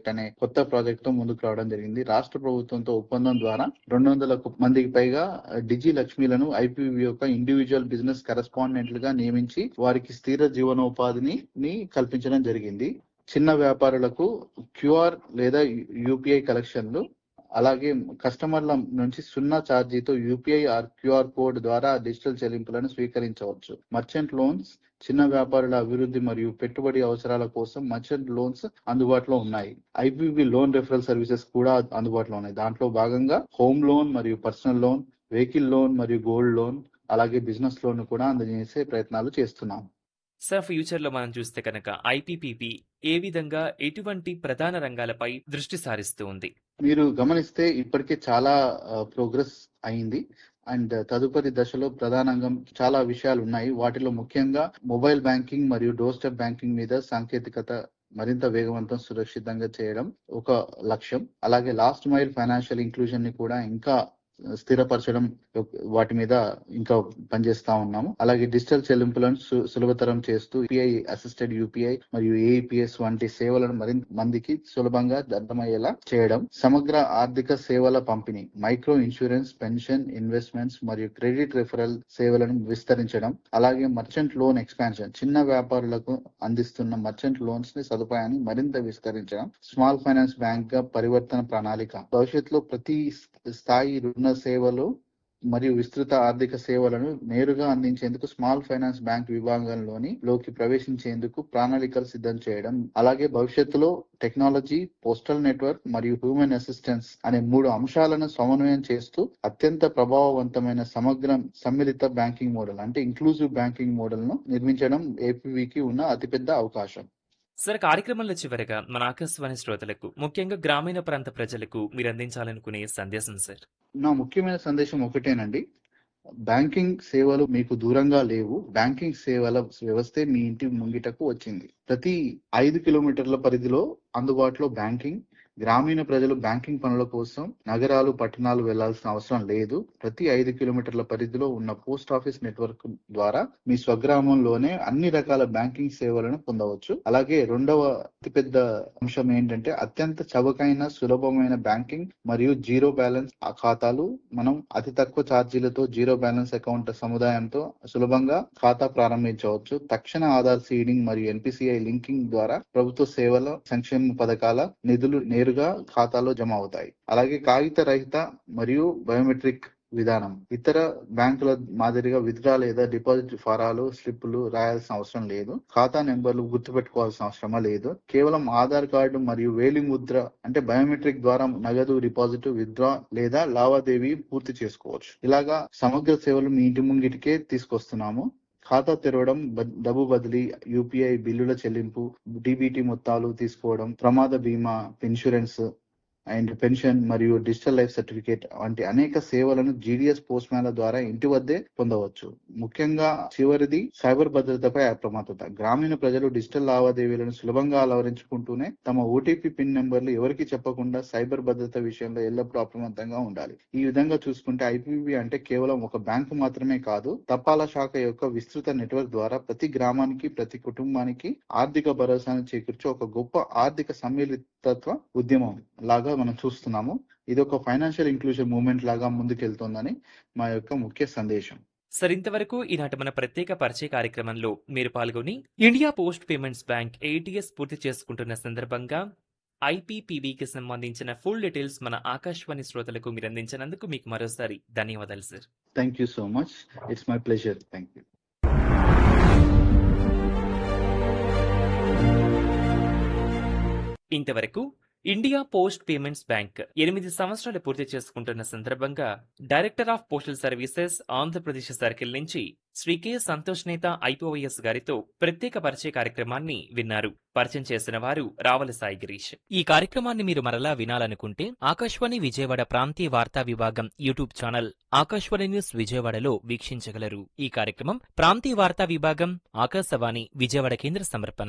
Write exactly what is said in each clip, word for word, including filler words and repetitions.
Project అనే కొత్త project తో ముందుకు రావడం జరిగింది. రాష్ట్ర ప్రభుత్వంతో ఒప్పందం ద్వారా రెండు వందల మందికి పైగా డిజి లక్ష్మీలను ఐపీవీ యొక్క ఇండివిజువల్ బిజినెస్ కరెస్పాండెంట్లుగా నియమించి వారికి స్థిర జీవనోపాధిని ని కల్పించడం జరిగింది. చిన్న వ్యాపారులకు క్యూఆర్ లేదా యూపీఐ కలెక్షన్లు, అలాగే కస్టమర్ల నుంచి సున్నా ఛార్జీతో యూపీఐ ఆర్ క్యూఆర్ కోడ్ ద్వారా డిజిటల్ చెల్లింపులను స్వీకరించవచ్చు. మర్చెంట్ లోన్స్, చిన్న వ్యాపారుల అభివృద్ధి మరియు పెట్టుబడి అవసరాల కోసం మర్చెంట్ లోన్స్ అందుబాటులో ఉన్నాయి. ఐపీవీ లోన్ రెఫరల్ సర్వీసెస్ కూడా అందుబాటులో ఉన్నాయి. దాంట్లో భాగంగా హోమ్ లోన్ మరియు పర్సనల్ లోన్, వెహికల్ లోన్ మరియు గోల్డ్ లోన్, అలాగే బిజినెస్ లోన్ కూడా అందజేసే ప్రయత్నాలు చేస్తున్నాం. సార్, ఫ్యూచర్ లో మనం చూస్తే కనుక ఐపీపీబీ ఏ విధంగా ఎటువంటి ప్రధాన రంగాలపై దృష్టి సారిస్తూ ఉంది? మీరు గమనిస్తే ఇప్పటికే చాలా ప్రోగ్రెస్ అయింది అండ్ తదుపరి దశలో ప్రధానంగా చాలా విషయాలు ఉన్నాయి. వాటిలో ముఖ్యంగా మొబైల్ బ్యాంకింగ్ మరియు డోర్ స్టెప్ బ్యాంకింగ్ మీద సాంకేతికత మరింత వేగవంతం, సురక్షితంగా చేయడం ఒక లక్ష్యం. అలాగే లాస్ట్ మైల్ ఫైనాన్షియల్ ఇంక్లూజన్ ని కూడా ఇంకా స్థిరపరచడం, వాటి మీద ఇంకా పనిచేస్తా ఉన్నాము. అలాగే డిజిటల్ చెల్లింపులను సులభతరం చేస్తూ యూపీఐ అసిస్టెడ్ యూపీఐ మరియు ఏఈపీఎస్ వంటి సేవలను మరింత మందికి సులభంగా అర్థమయ్యేలా చేయడం. సమగ్ర ఆర్థిక సేవల పంపిణీ, మైక్రో ఇన్సూరెన్స్, పెన్షన్, ఇన్వెస్ట్మెంట్స్ మరియు క్రెడిట్ రెఫరల్ సేవలను విస్తరించడం. అలాగే మర్చెంట్ లోన్ ఎక్స్పాన్షన్, చిన్న వ్యాపారులకు అందిస్తున్న మర్చెంట్ లోన్స్ ని సదుపాయాన్ని మరింత విస్తరించడం. స్మాల్ ఫైనాన్స్ బ్యాంక్ గా పరివర్తన ప్రణాళిక, భవిష్యత్తులో ప్రతి స్థాయి రుణ సేవలు మరియు విస్తృత ఆర్థిక సేవలను నేరుగా అందించేందుకు స్మాల్ ఫైనాన్స్ బ్యాంక్ విభాగంలోని లోకి ప్రవేశించేందుకు ప్రణాళికలు సిద్ధం చేయడం. అలాగే భవిష్యత్తులో టెక్నాలజీ, పోస్టల్ నెట్వర్క్ మరియు హ్యూమన్ అసిస్టెన్స్ అనే మూడు అంశాలను సమన్వయం చేస్తూ అత్యంత ప్రభావవంతమైన సమగ్ర సమ్మిళిత బ్యాంకింగ్ మోడల్ అంటే ఇంక్లూజివ్ బ్యాంకింగ్ మోడల్ ను నిర్మించడం ఏపీవీకి ఉన్న అతిపెద్ద అవకాశం. సార్, కార్యక్రమంలో చివరిగా మన ఆకాశవాణి శ్రోతలకు, ముఖ్యంగా గ్రామీణ ప్రాంత ప్రజలకు మీరు అందించాలనుకునే సందేశం సార్? నా ముఖ్యమైన సందేశం ఒకటేనండి. బ్యాంకింగ్ సేవలు మీకు దూరంగా లేవు. బ్యాంకింగ్ సేవల వ్యవస్థే మీ ఇంటి ముంగిటకు వచ్చింది. ప్రతి ఐదు కిలోమీటర్ల పరిధిలో అందుబాటులో బ్యాంకింగ్. గ్రామీణ ప్రజలు బ్యాంకింగ్ పనుల కోసం నగరాలు, పట్టణాలు వెళ్లాల్సిన అవసరం లేదు. ప్రతి ఐదు కిలోమీటర్ల పరిధిలో ఉన్న పోస్ట్ ఆఫీస్ నెట్వర్క్ ద్వారా మీ స్వగ్రామంలోనే అన్ని రకాల బ్యాంకింగ్ సేవలను పొందవచ్చు. అలాగే రెండవ అతిపెద్ద అంశం ఏంటంటే అత్యంత చవకైన, సులభమైన బ్యాంకింగ్ మరియు జీరో బ్యాలెన్స్ ఖాతాలు. మనం అతి తక్కువ ఛార్జీలతో జీరో బ్యాలెన్స్ అకౌంట్ సముదాయంతో సులభంగా ఖాతా ప్రారంభించవచ్చు. తక్షణ ఆధార్ సీడింగ్ మరియు ఎన్పిసిఐ లింకింగ్ ద్వారా ప్రభుత్వ సేవల, సంక్షేమ పథకాల నిధులు నేరుగా ఖాతాలో జమ అవుతాయి. అలాగే కాగిత రహిత మరియు బయోమెట్రిక్ విధానం. ఇతర బ్యాంకుల మాదిరిగా విత్డ్రా లేదా డిపాజిట్ ఫారాలు, స్లిప్పులు రాయాల్సిన అవసరం లేదు. ఖాతా నెంబర్లు గుర్తుపెట్టుకోవాల్సిన అవసరమా లేదు. కేవలం ఆధార్ కార్డు మరియు వేలి ముద్ర అంటే బయోమెట్రిక్ ద్వారా నగదు డిపాజిట్, విత్డ్రా లేదా లావాదేవీ పూర్తి చేసుకోవచ్చు. ఇలాగా సమగ్ర సేవలు మీ ఇంటి ముంగిటికే తీసుకొస్తున్నాము. ఖాతా తెరవడం, డబ్బు బదిలీ, యూపీఐ బిల్లుల చెల్లింపు, డీబీటీ మొత్తాలు తీసుకోవడం, ప్రమాద బీమా, ఇన్సూరెన్స్ అండ్ పెన్షన్ మరియు డిజిటల్ లైఫ్ సర్టిఫికేట్ వంటి అనేక సేవలను జీడీఎస్ పోస్ట్ మ్యాన్ల ద్వారా ఇంటి వద్దే పొందవచ్చు. ముఖ్యంగా చివరిది సైబర్ భద్రతపై అప్రమత్తత. గ్రామీణ ప్రజలు డిజిటల్ లావాదేవీలను సులభంగా అలవరించుకుంటూనే తమ ఓటీపీ పిన్ నెంబర్లు ఎవరికి చెప్పకుండా సైబర్ భద్రత విషయంలో ఎల్లప్పుడూ అప్రమత్తంగా ఉండాలి. ఈ విధంగా చూసుకుంటే ఐపీవీ అంటే కేవలం ఒక బ్యాంకు మాత్రమే కాదు, తపాలా శాఖ యొక్క విస్తృత నెట్వర్క్ ద్వారా ప్రతి గ్రామానికి, ప్రతి కుటుంబానికి ఆర్థిక భరోసాను చేకూర్చే ఒక గొప్ప ఆర్థిక సమ్మిళితత్వ ఉద్యమం లాగా మనం చూస్తున్నాము. ఇది ఒక ఫైనాన్షియల్ ఇంక్లూజన్ మూవ్మెంట్ లాగా ముందుకెళ్తోందని మా యొక్క ముఖ్య సందేశం. సార్, ఇంతవరకు ఈనాటి మన ప్రత్యేక పరిచయ కార్యక్రమంలో మీరు పాల్గొని India post payments bank ATS పూర్తి చేసుకుంటున్న సందర్భంగా ఐపీపీబీకి సంబంధించిన ఫుల్ డీటెయిల్స్ మన ఆకాశవాణి శ్రోతలకు మీరు అందించినందుకు మీకు మరోసారి ధన్యవాదాలు sir. Thank you so much. It's my pleasure. Thank you. ఇంతవరకు ఇండియా పోస్ట్ పేమెంట్స్ బ్యాంక్ ఎనిమిది సంవత్సరాలు పూర్తి చేసుకుంటున్న సందర్భంగా director of postal services Andhra Pradesh circle నుంచి శ్రీ కె సంతోష్ నేత ఐపీఓఎస్ గారితో ప్రత్యేక పరిచయ కార్యక్రమాన్ని విన్నారు. పరిచయం చేసిన వారు రావల సాయి గిరీష్. ఈ కార్యక్రమాన్ని మీరు మరలా వినాలనుకుంటే ఆకాశవాణి విజయవాడ ప్రాంతీయ వార్తా విభాగం యూట్యూబ్ ఛానల్ ఆకాశవాణి న్యూస్ విజయవాడలో వీక్షించగలరు. ఈ కార్యక్రమం ప్రాంతీయ వార్తా విభాగం ఆకాశవాణి విజయవాడ కేంద్ర సమర్పణ.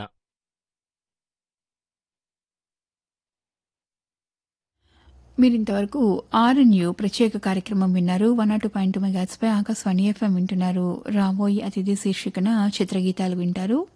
మీరింతవరకు ఆర్ఎన్యూ ప్రత్యేక కార్యక్రమం విన్నారు. One not two point two మెగాట్స్ pi Akashvani FM వింటున్నారు. రాబోయే అతిథి శీర్షికన చిత్రగీతాలు వింటారు.